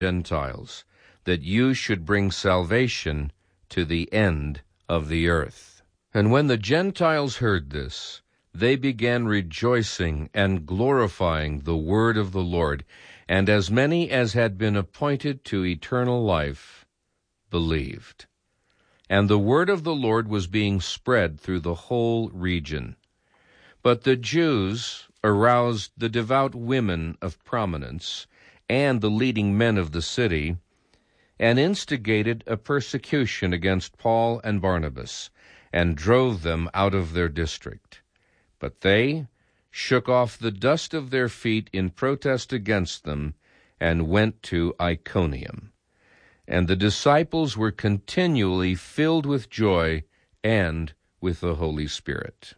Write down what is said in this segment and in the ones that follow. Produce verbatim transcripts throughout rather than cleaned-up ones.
Gentiles, that you should bring salvation to the end of the earth. And when the Gentiles heard this, they began rejoicing and glorifying the word of the Lord, and as many as had been appointed to eternal life believed. And the word of the Lord was being spread through the whole region. But the Jews aroused the devout women of prominence and the leading men of the city, and instigated a persecution against Paul and Barnabas, and drove them out of their district. But they shook off the dust of their feet in protest against them, and went to Iconium. And the disciples were continually filled with joy and with the Holy Spirit.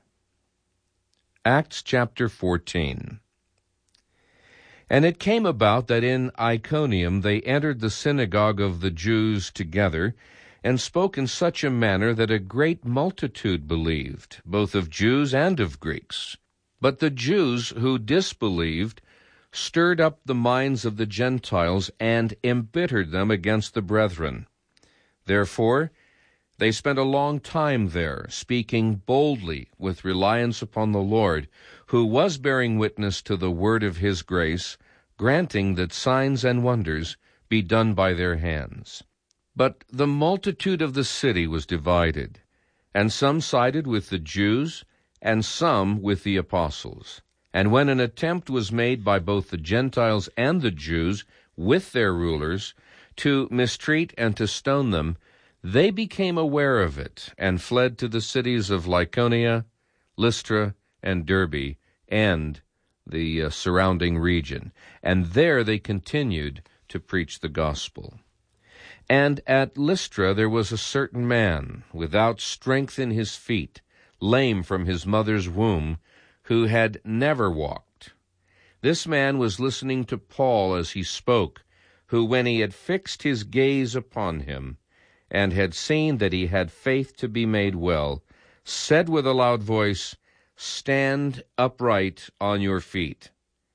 Acts chapter fourteen. And it came about that in Iconium they entered the synagogue of the Jews together, and spoke in such a manner that a great multitude believed, both of Jews and of Greeks. But the Jews who disbelieved stirred up the minds of the Gentiles, and embittered them against the brethren. Therefore they spent a long time there, speaking boldly with reliance upon the Lord, who was bearing witness to the word of his grace, granting that signs and wonders be done by their hands. But the multitude of the city was divided, and some sided with the Jews, and some with the apostles. And when an attempt was made by both the Gentiles and the Jews, with their rulers, to mistreat and to stone them, they became aware of it, and fled to the cities of Lycaonia, Lystra, and Derbe, and the uh, surrounding region. And there they continued to preach the gospel. And at Lystra there was a certain man, without strength in his feet, lame from his mother's womb, who had never walked. This man was listening to Paul as he spoke, who, when he had fixed his gaze upon him, and had seen that he had faith to be made well, said with a loud voice, "Stand upright on your feet."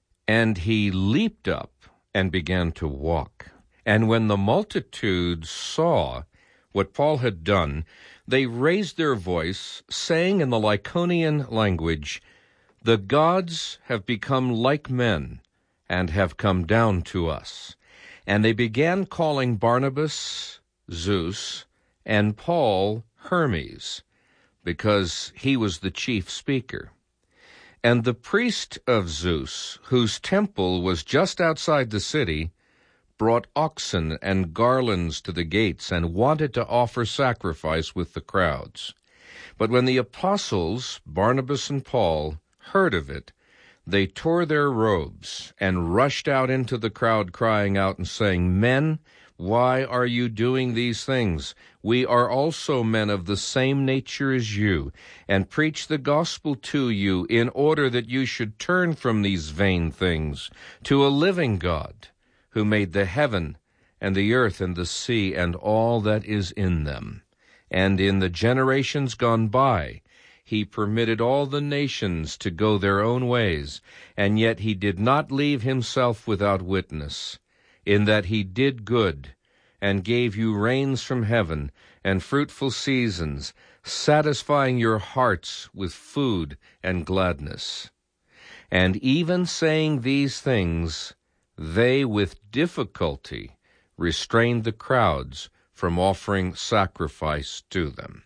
And he leaped up and began to walk. And when the multitude saw what Paul had done, they raised their voice, saying in the Lycaonian language, "The gods have become like men, and have come down to us." And they began calling Barnabas Zeus, and Paul Hermes, because he was the chief speaker. And the priest of Zeus, whose temple was just outside the city, brought oxen and garlands to the gates, and wanted to offer sacrifice with the crowds. But when the apostles, Barnabas and Paul, heard of it, they tore their robes, and rushed out into the crowd, crying out and saying, "Men, why are you doing these things? We are also men of the same nature as you, and preach the gospel to you, in order that you should turn from these vain things to a living God, who made the heaven and the earth and the sea and all that is in them. And in the generations gone by, he permitted all the nations to go their own ways, and yet he did not leave himself without witness, in that he did good, and gave you rains from heaven, and fruitful seasons, satisfying your hearts with food and gladness. And even saying these things, they with difficulty restrained the crowds from offering sacrifice to them.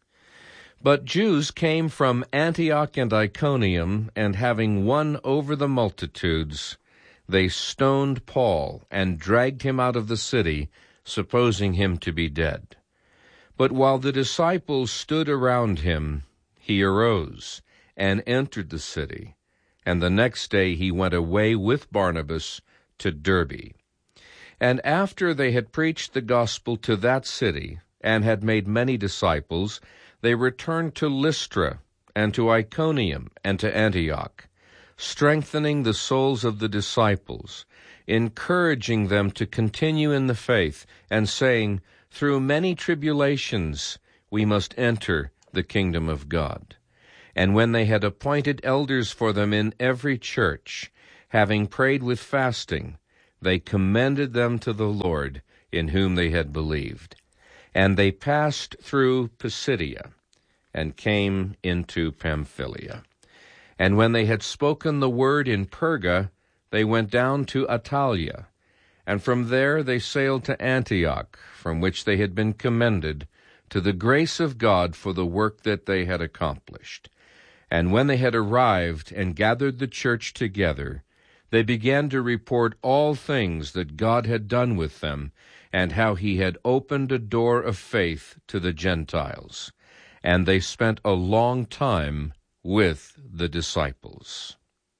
But Jews came from Antioch and Iconium, and having won over the multitudes, they stoned Paul and dragged him out of the city, supposing him to be dead. But while the disciples stood around him, he arose and entered the city, and the next day he went away with Barnabas to Derbe. And after they had preached the gospel to that city, and had made many disciples, they returned to Lystra, and to Iconium, and to Antioch, strengthening the souls of the disciples, encouraging them to continue in the faith, and saying, "Through many tribulations we must enter the kingdom of God." And when they had appointed elders for them in every church, having prayed with fasting, they commended them to the Lord, in whom they had believed. And they passed through Pisidia, and came into Pamphylia. And when they had spoken the word in Perga, they went down to Attalia, and from there they sailed to Antioch, from which they had been commended to the grace of God for the work that they had accomplished. And when they had arrived and gathered the church together, they began to report all things that God had done with them, and how he had opened a door of faith to the Gentiles. And they spent a long time with the disciples.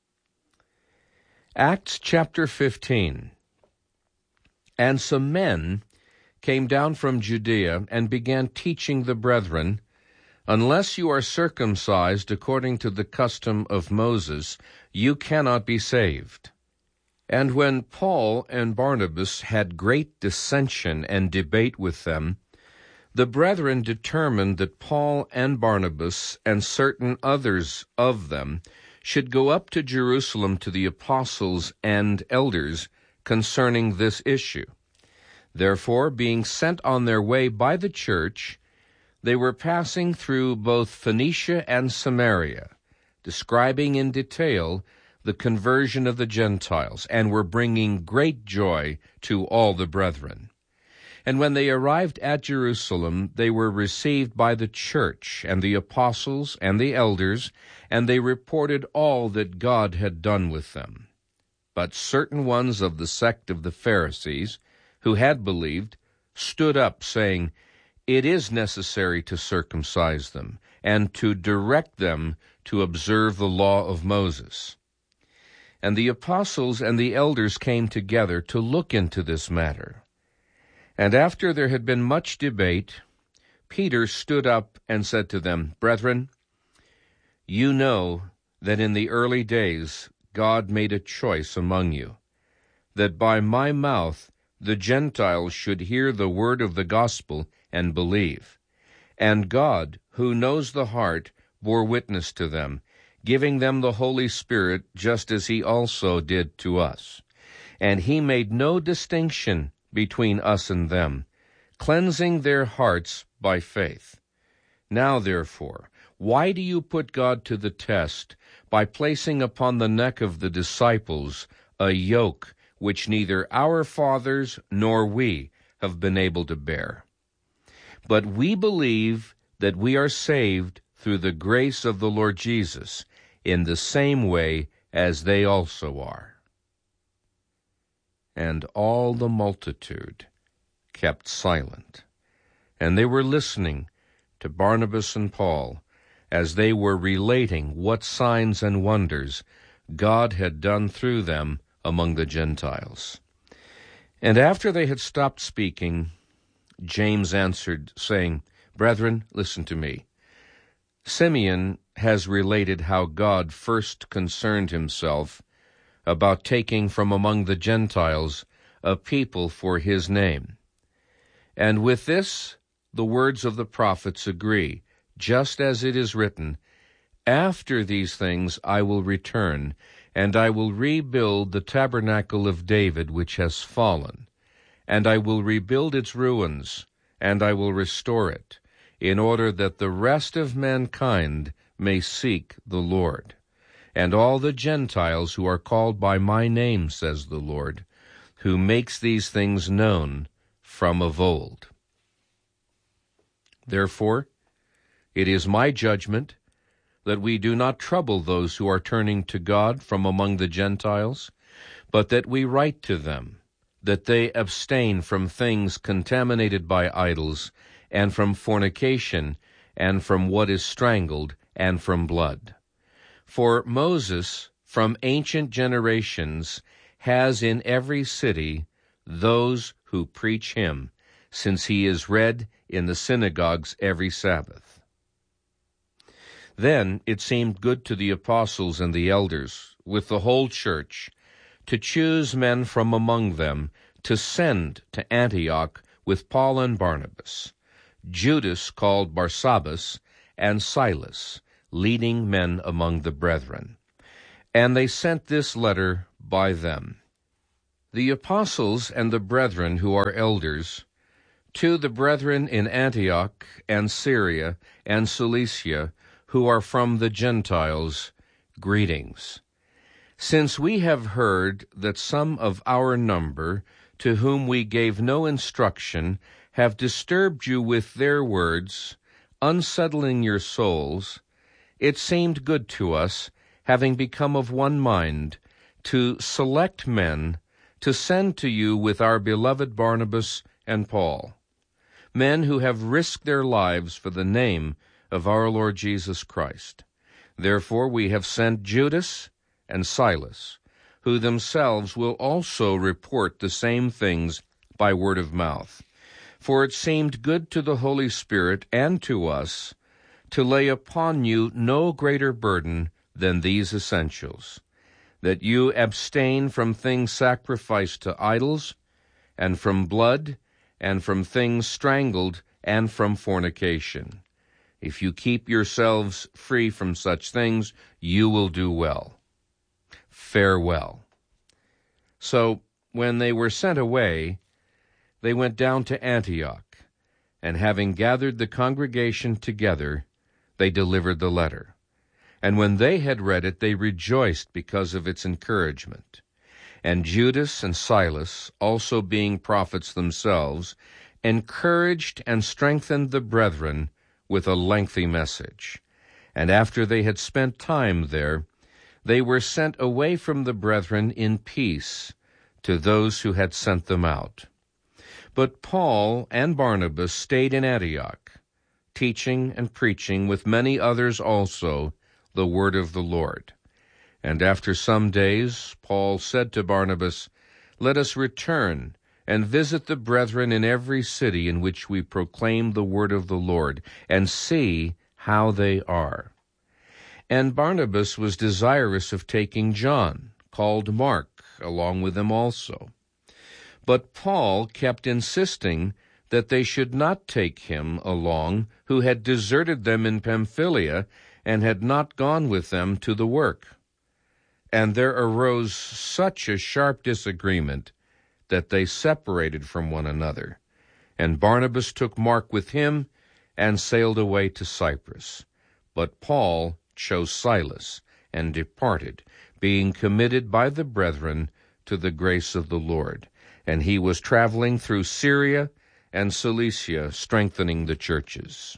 Acts chapter fifteen. And some men came down from Judea and began teaching the brethren, unless you are circumcised according to the custom of Moses, you cannot be saved. And when Paul and Barnabas had great dissension and debate with them, the brethren determined that Paul and Barnabas and certain others of them should go up to Jerusalem to the apostles and elders concerning this issue. Therefore, being sent on their way by the church, they were passing through both Phoenicia and Samaria, describing in detail the conversion of the Gentiles, and were bringing great joy to all the brethren. And when they arrived at Jerusalem, they were received by the church and the apostles and the elders, and they reported all that God had done with them. But certain ones of the sect of the Pharisees, who had believed, stood up, saying, "It is necessary to circumcise them, and to direct them to observe the law of Moses." And the apostles and the elders came together to look into this matter. And after there had been much debate, Peter stood up and said to them, "Brethren, you know that in the early days God made a choice among you, that by my mouth the Gentiles should hear the word of the gospel and believe. And God, who knows the heart, bore witness to them, giving them the Holy Spirit, just as he also did to us. And he made no distinction between us and them, cleansing their hearts by faith. Now, therefore, why do you put God to the test by placing upon the neck of the disciples a yoke which neither our fathers nor we have been able to bear? But we believe that we are saved through the grace of the Lord Jesus, in the same way as they also are." And all the multitude kept silent, and they were listening to Barnabas and Paul, as they were relating what signs and wonders God had done through them among the Gentiles. And after they had stopped speaking, James answered, saying, "Brethren, listen to me. Simeon has related how God first concerned himself about taking from among the Gentiles a people for his name. And with this the words of the prophets agree, just as it is written, 'After these things I will return, and I will rebuild the tabernacle of David which has fallen, and I will rebuild its ruins, and I will restore it, in order that the rest of mankind may seek the Lord, and all the Gentiles who are called by my name, says the Lord, who makes these things known from of old.' Therefore, it is my judgment that we do not trouble those who are turning to God from among the Gentiles, but that we write to them, that they abstain from things contaminated by idols, and from fornication, and from what is strangled, and from blood. For Moses, from ancient generations, has in every city those who preach him, since he is read in the synagogues every Sabbath." Then it seemed good to the apostles and the elders, with the whole church, to choose men from among them to send to Antioch with Paul and Barnabas, Judas called Barsabbas, and Silas, leading men among the brethren. And they sent this letter by them. The apostles and the brethren who are elders, to the brethren in Antioch and Syria and Cilicia, who are from the Gentiles, greetings. Since we have heard that some of our number, to whom we gave no instruction, have disturbed you with their words, unsettling your souls, it seemed good to us, having become of one mind, to select men to send to you with our beloved Barnabas and Paul, men who have risked their lives for the name of our Lord Jesus Christ. Therefore we have sent Judas and Silas, who themselves will also report the same things by word of mouth. For it seemed good to the Holy Spirit and to us to lay upon you no greater burden than these essentials, that you abstain from things sacrificed to idols, and from blood, and from things strangled, and from fornication. If you keep yourselves free from such things, you will do well. Farewell. So, when they were sent away, they went down to Antioch, and having gathered the congregation together, they delivered the letter. And when they had read it, they rejoiced because of its encouragement. And Judas and Silas, also being prophets themselves, encouraged and strengthened the brethren with a lengthy message. And after they had spent time there, they were sent away from the brethren in peace to those who had sent them out. But Paul and Barnabas stayed in Antioch, teaching and preaching with many others also the word of the Lord. And after some days Paul said to Barnabas, Let us return and visit the brethren in every city in which we proclaim the word of the Lord, and see how they are. And Barnabas was desirous of taking John, called Mark, along with them also. But Paul kept insisting that they should not take him along, who had deserted them in Pamphylia, and had not gone with them to the work. And there arose such a sharp disagreement that they separated from one another. And Barnabas took Mark with him and sailed away to Cyprus. But Paul chose Silas and departed, being committed by the brethren to the grace of the Lord. And he was traveling through Syria and Cilicia, strengthening the churches.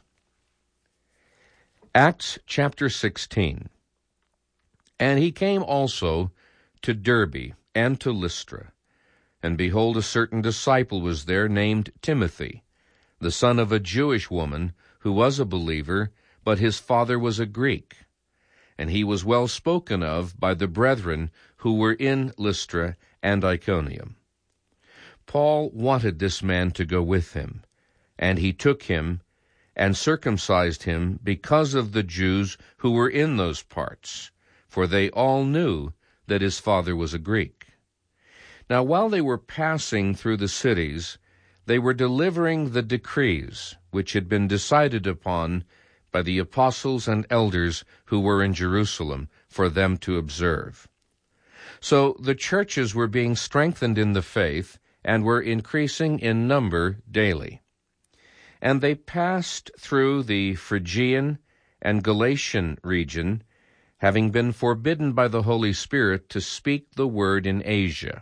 Acts chapter sixteen. And he came also to Derbe and to Lystra. And behold, a certain disciple was there named Timothy, the son of a Jewish woman who was a believer, but his father was a Greek. And he was well spoken of by the brethren who were in Lystra and Iconium. Paul wanted this man to go with him, and he took him and circumcised him because of the Jews who were in those parts, for they all knew that his father was a Greek. Now while they were passing through the cities, they were delivering the decrees which had been decided upon by the apostles and elders who were in Jerusalem for them to observe. So the churches were being strengthened in the faith and were increasing in number daily. And they passed through the Phrygian and Galatian region, having been forbidden by the Holy Spirit to speak the word in Asia.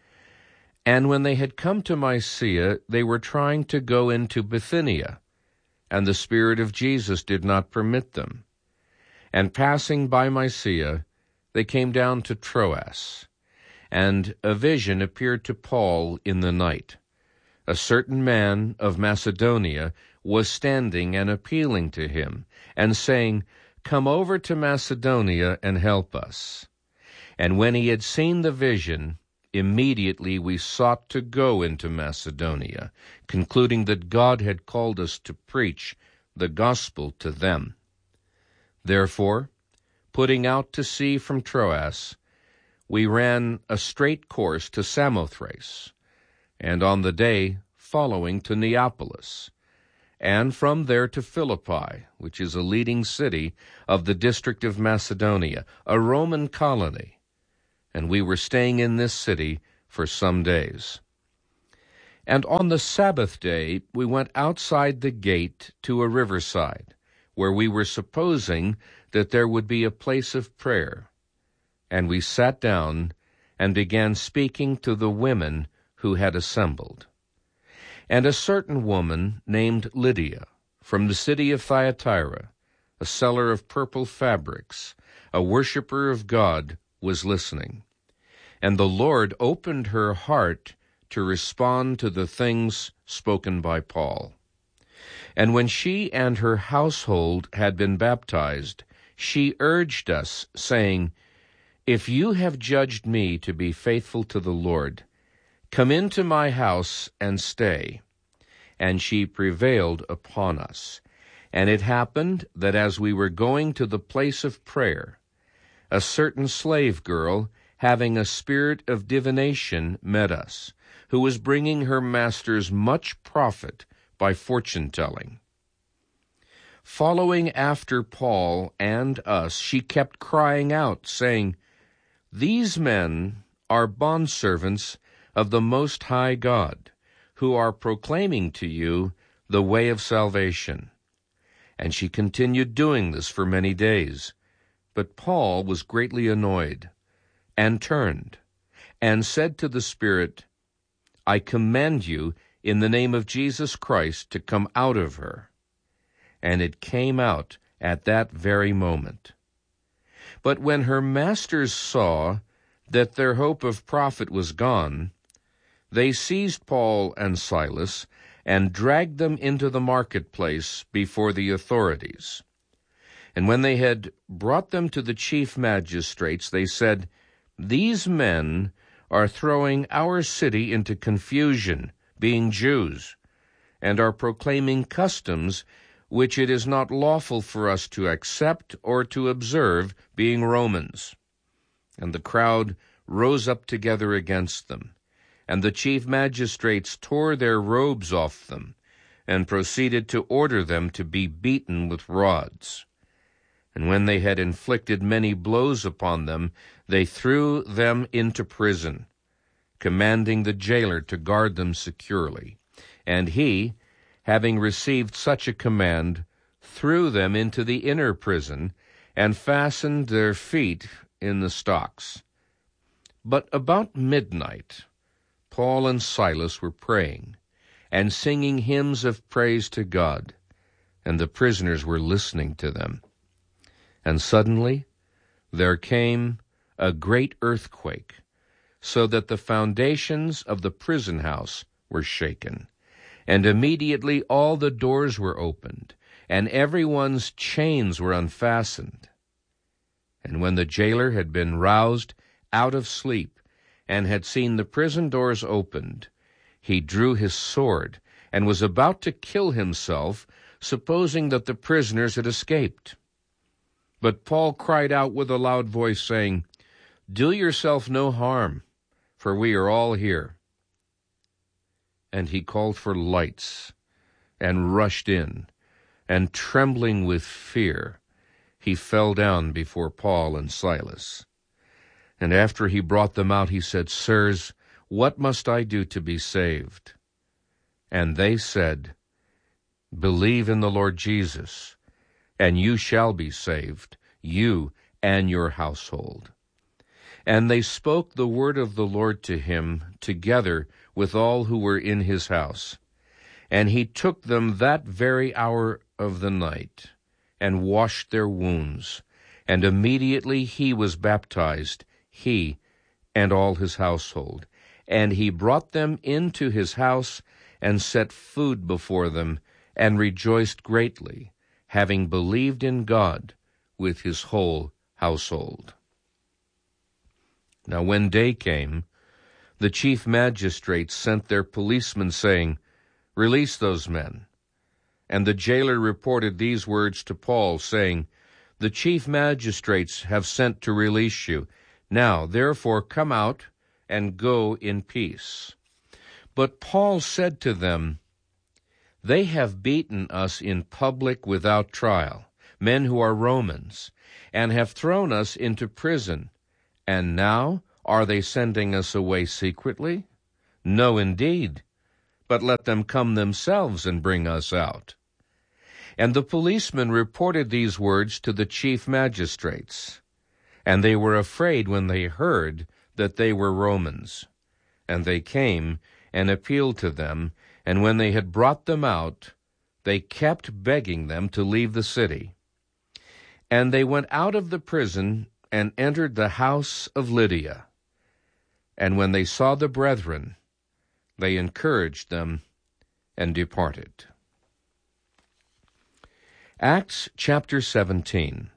And when they had come to Mysia, they were trying to go into Bithynia, and the Spirit of Jesus did not permit them. And passing by Mysia, they came down to Troas. And a vision appeared to Paul in the night. A certain man of Macedonia was standing and appealing to him, and saying, Come over to Macedonia and help us. And when he had seen the vision, immediately we sought to go into Macedonia, concluding that God had called us to preach the gospel to them. Therefore, putting out to sea from Troas, we ran a straight course to Samothrace, and on the day following to Neapolis, and from there to Philippi, which is a leading city of the district of Macedonia, a Roman colony. And we were staying in this city for some days. And on the Sabbath day we went outside the gate to a riverside, where we were supposing that there would be a place of prayer. And we sat down and began speaking to the women who had assembled. And a certain woman named Lydia, from the city of Thyatira, a seller of purple fabrics, a worshipper of God, was listening. And the Lord opened her heart to respond to the things spoken by Paul. And when she and her household had been baptized, she urged us, saying, "If you have judged me to be faithful to the Lord, come into my house and stay." And she prevailed upon us. And it happened that as we were going to the place of prayer, a certain slave girl, having a spirit of divination, met us, who was bringing her masters much profit by fortune-telling. Following after Paul and us, she kept crying out, saying, "These men are bondservants of the Most High God, who are proclaiming to you the way of salvation." And she continued doing this for many days. But Paul was greatly annoyed, and turned, and said to the Spirit, "I command you in the name of Jesus Christ to come out of her." And it came out at that very moment. But when her masters saw that their hope of profit was gone, they seized Paul and Silas and dragged them into the marketplace before the authorities. And when they had brought them to the chief magistrates, they said, "These men are throwing our city into confusion, being Jews, and are proclaiming customs which it is not lawful for us to accept or to observe, being Romans." And the crowd rose up together against them. And the chief magistrates tore their robes off them, and proceeded to order them to be beaten with rods. And when they had inflicted many blows upon them, they threw them into prison, commanding the jailer to guard them securely. And he, having received such a command, threw them into the inner prison, and fastened their feet in the stocks. But about midnight Paul and Silas were praying and singing hymns of praise to God, and the prisoners were listening to them. And suddenly there came a great earthquake, so that the foundations of the prison house were shaken. And immediately all the doors were opened, and everyone's chains were unfastened. And when the jailer had been roused out of sleep, and had seen the prison doors opened, he drew his sword, and was about to kill himself, supposing that the prisoners had escaped. But Paul cried out with a loud voice, saying, "Do yourself no harm, for we are all here." And he called for lights, and rushed in, and trembling with fear, he fell down before Paul and Silas. And after he brought them out, he said, "Sirs, what must I do to be saved?" And they said, "Believe in the Lord Jesus, and you shall be saved, you and your household." And they spoke the word of the Lord to him, together with all who were in his house. And he took them that very hour of the night, and washed their wounds. And immediately he was baptized, he and all his household. And he brought them into his house, and set food before them, and rejoiced greatly, having believed in God with his whole household. Now when day came, the chief magistrates sent their policemen, saying, "Release those men." And the jailer reported these words to Paul, saying, "The chief magistrates have sent to release you. Now, therefore, come out and go in peace." But Paul said to them, "They have beaten us in public without trial, men who are Romans, and have thrown us into prison. And now Are they sending us away secretly? No, indeed. But let them come themselves and bring us out. And the policemen reported these words to the chief magistrates. And they were afraid when they heard that they were Romans. And they came and appealed to them, and when they had brought them out, they kept begging them to leave the city. And they went out of the prison and entered the house of Lydia. And when they saw the brethren, they encouraged them and departed. Acts chapter seventeen.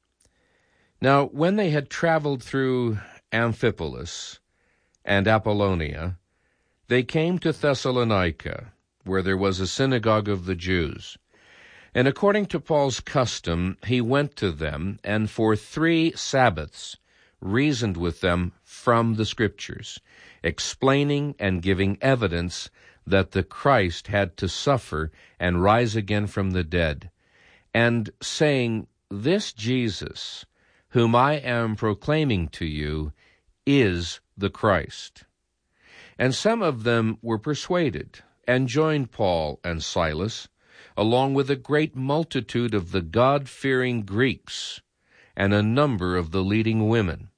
Now, when they had traveled through Amphipolis and Apollonia, they came to Thessalonica, where there was a synagogue of the Jews. And according to Paul's custom, he went to them, and for three Sabbaths reasoned with them from the Scriptures, explaining and giving evidence that the Christ had to suffer and rise again from the dead, and saying, "This Jesus, whom I am proclaiming to you, is the Christ." And some of them were persuaded, and joined Paul and Silas, along with a great multitude of the God-fearing Greeks, and a number of the leading women.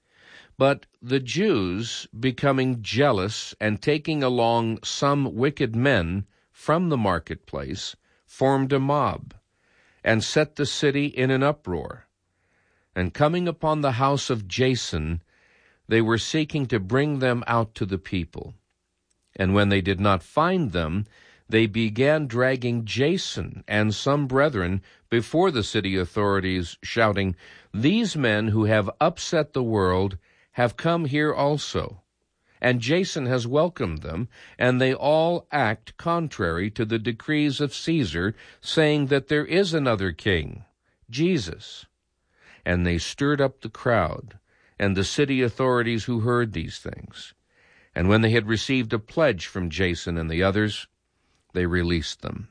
But the Jews, becoming jealous, and taking along some wicked men from the marketplace, formed a mob, and set the city in an uproar. And coming upon the house of Jason, they were seeking to bring them out to the people. And when they did not find them, they began dragging Jason and some brethren before the city authorities, shouting, "These men who have upset the world have come here also, and Jason has welcomed them, and they all act contrary to the decrees of Caesar, saying that there is another king, Jesus." And they stirred up the crowd and the city authorities who heard these things. And when they had received a pledge from Jason and the others, they released them.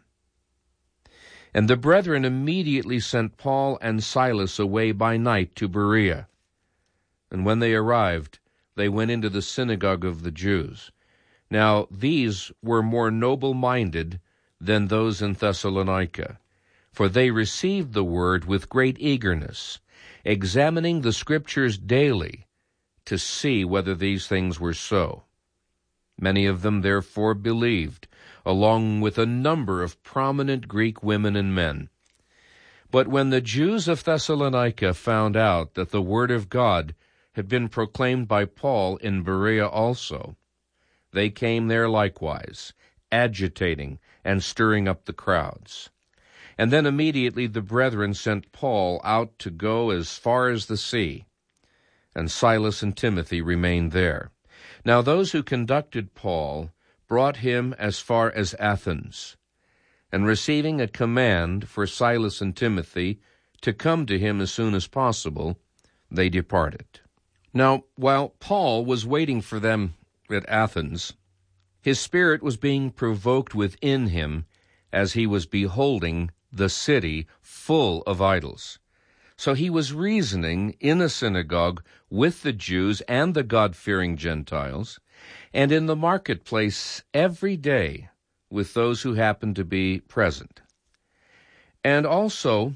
And the brethren immediately sent Paul and Silas away by night to Berea. And when they arrived, they went into the synagogue of the Jews. Now these were more noble-minded than those in Thessalonica, for they received the word with great eagerness, examining the Scriptures daily to see whether these things were so. Many of them therefore believed, along with a number of prominent Greek women and men. But when the Jews of Thessalonica found out that the word of God had been proclaimed by Paul in Berea also, they came there likewise, agitating and stirring up the crowds. And then immediately the brethren sent Paul out to go as far as the sea, and Silas and Timothy remained there. Now those who conducted Paul brought him as far as Athens, and receiving a command for Silas and Timothy to come to him as soon as possible, they departed. Now, while Paul was waiting for them at Athens, his spirit was being provoked within him as he was beholding the city full of idols. So he was reasoning in the synagogue with the Jews and the God-fearing Gentiles, and in the marketplace every day with those who happened to be present. And also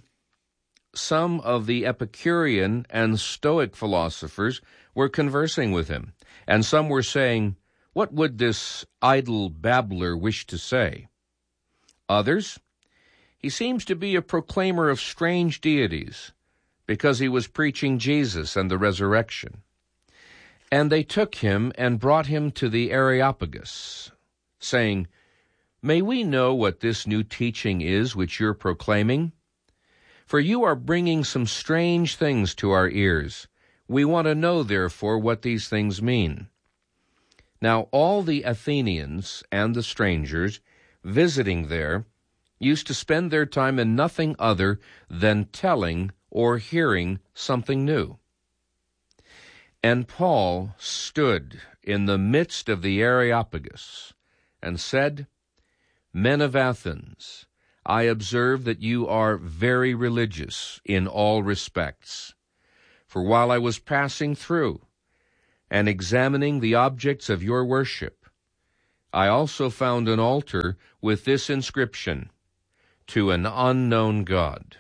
some of the Epicurean and Stoic philosophers were conversing with him, and some were saying, "What would this idle babbler wish to say?" Others, "He seems to be a proclaimer of strange deities, because he was preaching Jesus and the resurrection." And they took him and brought him to the Areopagus, saying, "May we know what this new teaching is which you're proclaiming? For you are bringing some strange things to our ears. We want to know, therefore, what these things mean." Now all the Athenians and the strangers visiting there used to spend their time in nothing other than telling or hearing something new. And Paul stood in the midst of the Areopagus and said, "Men of Athens, I observe that you are very religious in all respects. For while I was passing through, and examining the objects of your worship, I also found an altar with this inscription, To an unknown God.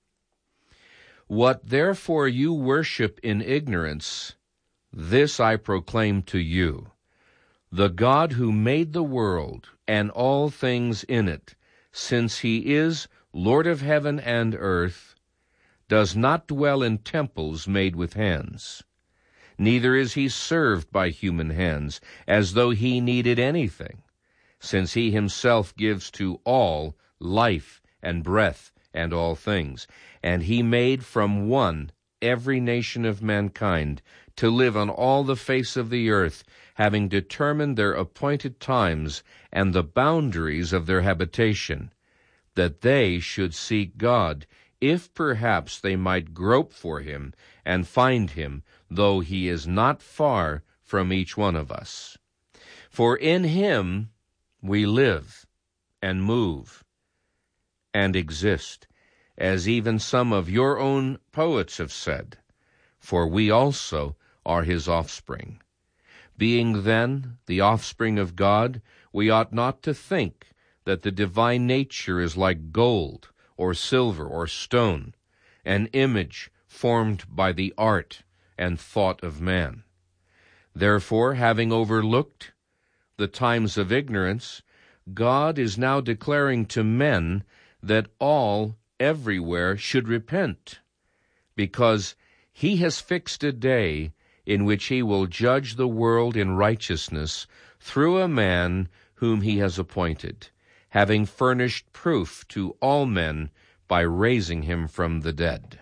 What therefore you worship in ignorance, this I proclaim to you. The God who made the world and all things in it, since he is Lord of heaven and earth, does not dwell in temples made with hands. Neither is he served by human hands, as though he needed anything, since he himself gives to all life and breath and all things. And he made from one every nation of mankind to live on all the face of the earth, having determined their appointed times and the boundaries of their habitation, that they should seek God, if perhaps they might grope for him and find him, though he is not far from each one of us. For in him we live and move and exist, as even some of your own poets have said, for we also are his offspring. Being then the offspring of God, we ought not to think that the divine nature is like gold or silver or stone, an image formed by the art and thought of man. Therefore, having overlooked the times of ignorance, God is now declaring to men that all everywhere should repent, because he has fixed a day in which he will judge the world in righteousness through a man whom he has appointed, having furnished proof to all men by raising him from the dead.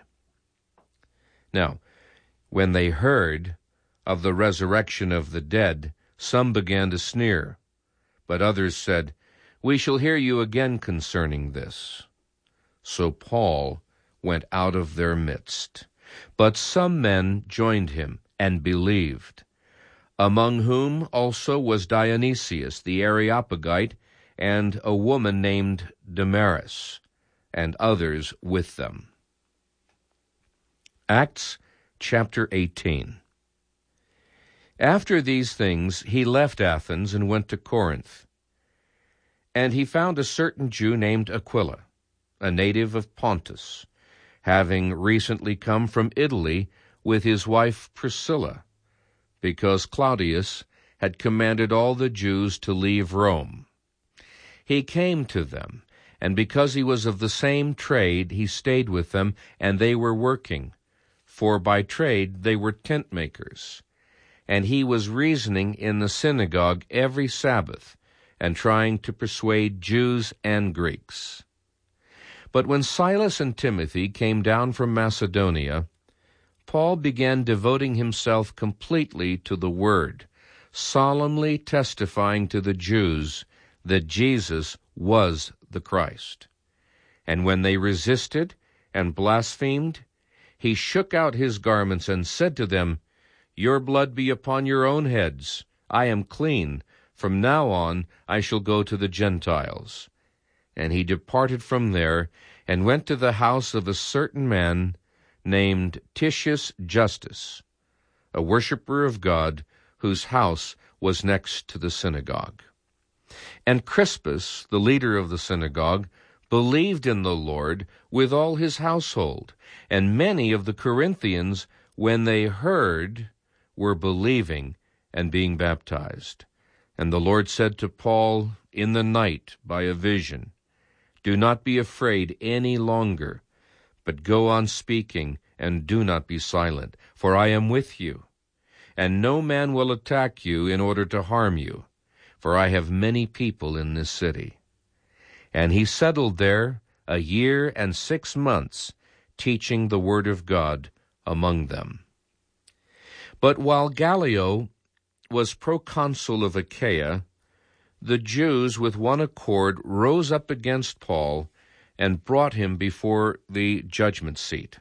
Now, when they heard of the resurrection of the dead, some began to sneer, but others said, We shall hear you again concerning this. So Paul went out of their midst. But some men joined him and believed, among whom also was Dionysius the Areopagite, and a woman named Damaris, and others with them. Acts chapter eighteen. After these things he left Athens and went to Corinth. And he found a certain Jew named Aquila, a native of Pontus, having recently come from Italy with his wife Priscilla, because Claudius had commanded all the Jews to leave Rome. He came to them, and because he was of the same trade, he stayed with them, and they were working, for by trade they were tent makers. And he was reasoning in the synagogue every Sabbath, and trying to persuade Jews and Greeks. But when Silas and Timothy came down from Macedonia, Paul began devoting himself completely to the word, solemnly testifying to the Jews that Jesus was the Christ. And when they resisted and blasphemed, he shook out his garments and said to them, Your blood be upon your own heads. I am clean. From now on I shall go to the Gentiles. And he departed from there and went to the house of a certain man named Titius Justus, a worshipper of God, whose house was next to the synagogue. And Crispus, the leader of the synagogue, believed in the Lord with all his household, and many of the Corinthians, when they heard, were believing and being baptized. And the Lord said to Paul in the night by a vision, Do not be afraid any longer, but go on speaking, and do not be silent, for I am with you. And no man will attack you in order to harm you, for I have many people in this city. And he settled there a year and six months, teaching the word of God among them. But while Gallio was proconsul of Achaia, the Jews with one accord rose up against Paul and brought him before the judgment seat,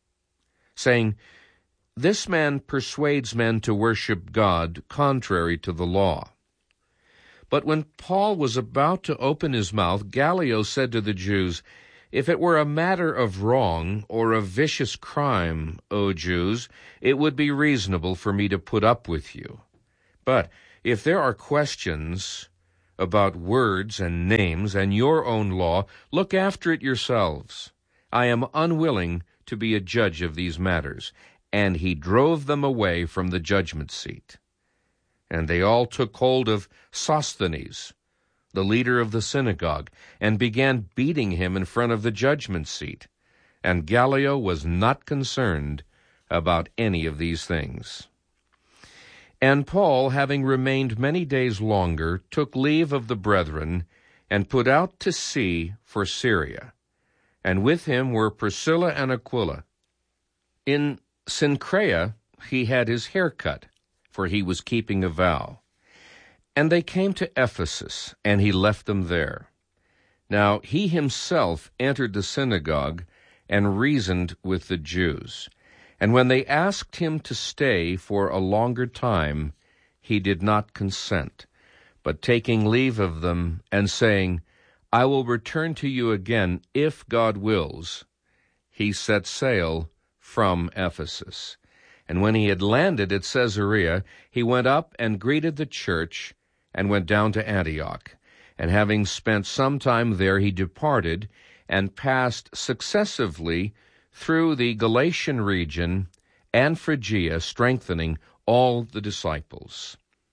saying, This man persuades men to worship God contrary to the law. But when Paul was about to open his mouth, Gallio said to the Jews, If it were a matter of wrong or a vicious crime, O Jews, it would be reasonable for me to put up with you. But if there are questions about words and names and your own law, look after it yourselves. I am unwilling to be a judge of these matters. And he drove them away from the judgment seat. And they all took hold of Sosthenes, the leader of the synagogue, and began beating him in front of the judgment seat. And Gallio was not concerned about any of these things. And Paul, having remained many days longer, took leave of the brethren, and put out to sea for Syria. And with him were Priscilla and Aquila. In Cenchrea he had his hair cut, for he was keeping a vow. And they came to Ephesus, and he left them there. Now he himself entered the synagogue and reasoned with the Jews. And when they asked him to stay for a longer time, he did not consent, but taking leave of them and saying, I will return to you again if God wills, he set sail from Ephesus. And when he had landed at Caesarea, he went up and greeted the church and went down to Antioch. And having spent some time there, he departed and passed successively through the Galatian region and Phrygia, strengthening all the disciples.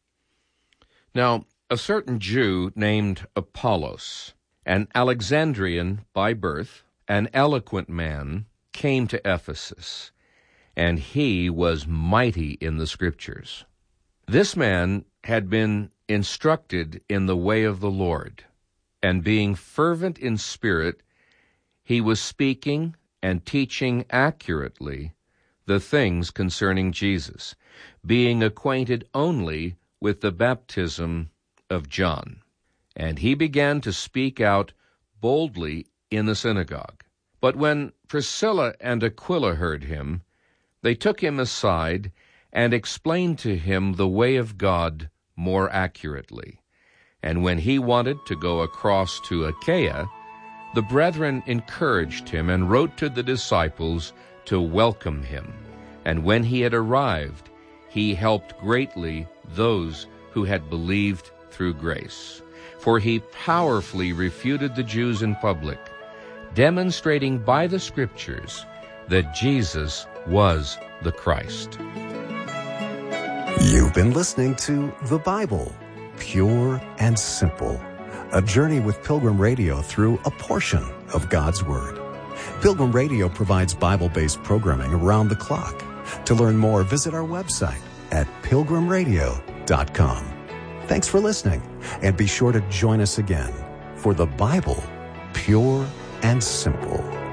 Now, a certain Jew named Apollos, an Alexandrian by birth, an eloquent man, came to Ephesus, and he was mighty in the Scriptures. This man had been instructed in the way of the Lord, and being fervent in spirit, he was speaking and teaching accurately the things concerning Jesus, being acquainted only with the baptism of John. And he began to speak out boldly in the synagogue. But when Priscilla and Aquila heard him, they took him aside and explained to him the way of God more accurately. And when he wanted to go across to Achaia, the brethren encouraged him and wrote to the disciples to welcome him. And when he had arrived, he helped greatly those who had believed through grace. For he powerfully refuted the Jews in public, demonstrating by the Scriptures that Jesus was the Christ. You've been listening to The Bible, Pure and Simple, a journey with Pilgrim Radio through a portion of God's Word. Pilgrim Radio provides Bible-based programming around the clock. To learn more, visit our website at pilgrim radio dot com. Thanks for listening, and be sure to join us again for The Bible, Pure and Simple.